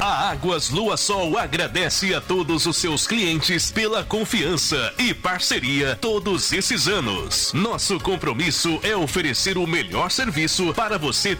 A Águas Lua Sol agradece a todos os seus clientes pela confiança e parceria todos esses anos. Nosso compromisso é oferecer o melhor serviço para você